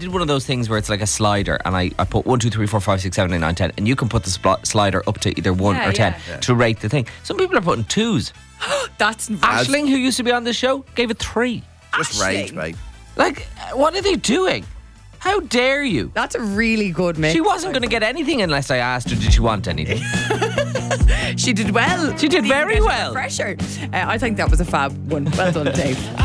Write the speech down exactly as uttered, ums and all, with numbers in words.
did one of those things where it's like a slider, and I, I put one, two, three, four, five, six, seven, eight, nine, ten, and you can put the spl- slider up to either one Yeah, or ten yeah. to rate the thing. Some people are putting twos. That's Aisling, who used to be on this show, gave it three. Just rage, mate. Like, what are they doing? How dare you? That's a really good mix. She wasn't going to get anything unless I asked her, did she want anything? She did well. She did Didn't very get well. Pressure. Uh, I think that was a fab one. Well done, Dave.